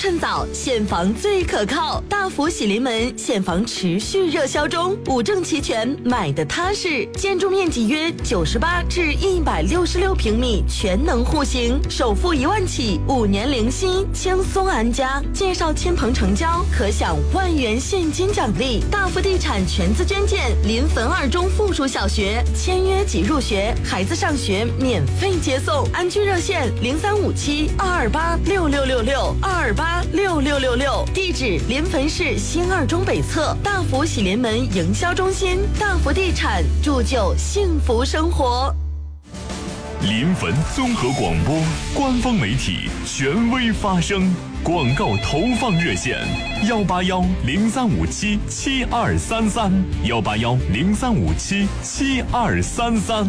趁早，现房最可靠。大福喜临门现房持续热销中，五证齐全，买的踏实。建筑面积约98至166平米，全能户型，首付1万起，5年零息，轻松安家。介绍亲朋成交，可享万元现金奖励。大福地产全资捐建，临汾2中附属小学，签约即入学，孩子上学免费接送。安居热线0357-228-6666，228-6666。地址：临汾市新2中北侧大福喜临门营销中心。大福地产，铸就幸福生活。 临汾综合广播官方媒体，权威发声。广告投放热线：181-0357-7233，181-0357-7233。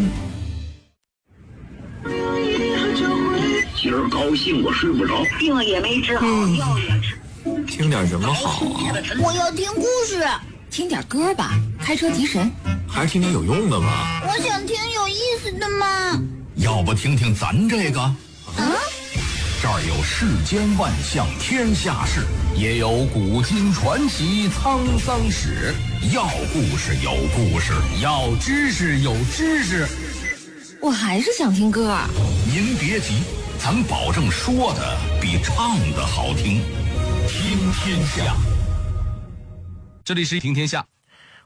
今儿高兴我睡不着， 病也没治好，药也吃。 听点什么好啊？ 我要听故事。 听点歌吧，开车提神。 还是听点有用的吧。 我想听有意思的嘛。 要不听听咱这个？这儿有世间万象天下事，也有古今传奇沧桑史。要故事有故事，要知识有知识。 我还是想听歌。 您别急，咱保证说的比唱的好听。听天下， 这里是听天下。